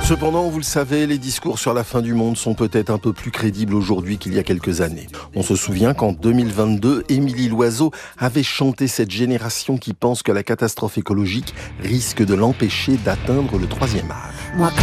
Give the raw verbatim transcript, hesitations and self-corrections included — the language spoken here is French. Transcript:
Cependant, vous le savez, les discours sur la fin du monde sont peut-être un peu plus crédibles aujourd'hui qu'il y a quelques années. On se souvient qu'en deux mille vingt-deux, Émilie Loiseau avait chanté cette génération qui pense que la catastrophe écologique risque de l'empêcher d'atteindre le troisième âge. Moi,